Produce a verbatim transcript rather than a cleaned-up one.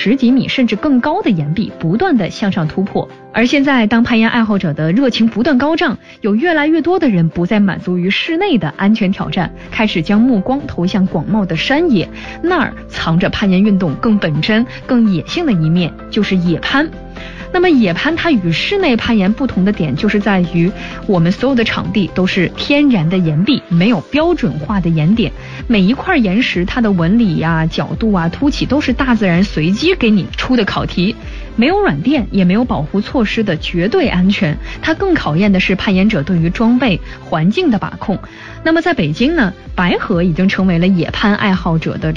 十几米甚至更高的岩壁不断的向上突破。而现在当攀岩爱好者的热情不断高涨，有越来越多的人不再满足于室内的安全挑战，开始将目光投向广袤的山野，那儿藏着攀岩运动更本真更野性的一面，就是野攀。那么野攀它与室内攀岩不同的点，就是在于我们所有的场地都是天然的岩壁，没有标准化的岩点，每一块岩石它的纹理呀、角度啊、凸起都是大自然随机给你出的考题，没有软垫也没有保护措施的绝对安全，它更考验的是攀岩者对于装备环境的把控。那么在北京呢，白河已经成为了野攀爱好者的